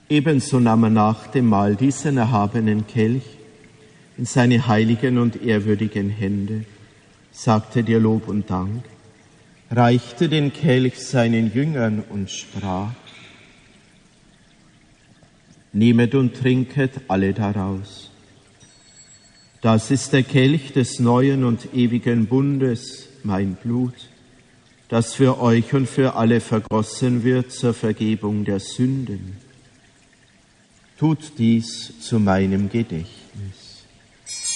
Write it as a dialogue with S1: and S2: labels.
S1: Ebenso nahm er nach dem Mahl diesen erhabenen Kelch in seine heiligen und ehrwürdigen Hände, sagte dir Lob und Dank, reichte den Kelch seinen Jüngern und sprach: Nehmet und trinket alle daraus. Das ist der Kelch des neuen und ewigen Bundes, mein Blut, das für euch und für alle vergossen wird zur Vergebung der Sünden. Tut dies zu meinem Gedächtnis.